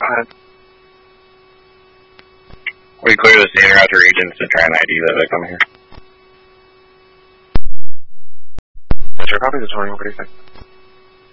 ahead. We clear the scene out to agents to try and ID the victim here. Sure, copy this morning. What do you think?